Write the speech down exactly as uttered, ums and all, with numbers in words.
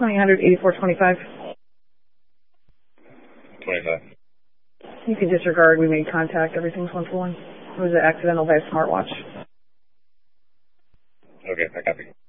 twenty hundred eighty-four twenty-five. twenty-five. You can disregard. We made contact. Everything's one for one. It was an accidental by a smartwatch. Okay, I copy.